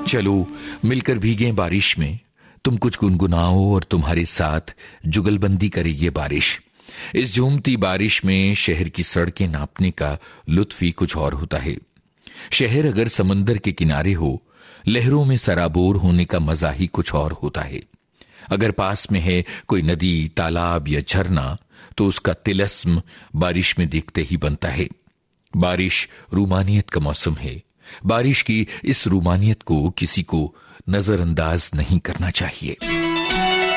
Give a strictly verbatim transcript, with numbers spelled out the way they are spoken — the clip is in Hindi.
चलो मिलकर भीगे बारिश में, तुम कुछ गुनगुनाओ और तुम्हारे साथ जुगलबंदी करे ये बारिश। इस झूमती बारिश में शहर की सड़कें नापने का लुत्फ ही कुछ और होता है। शहर अगर समंदर के किनारे हो, लहरों में सराबोर होने का मजा ही कुछ और होता है। अगर पास में है कोई नदी, तालाब या झरना, तो उसका तिलस्म बारिश में देखते ही बनता है। बारिश रूमानियत का मौसम है। बारिश की इस रूमानियत को किसी को नजरअंदाज नहीं करना चाहिए।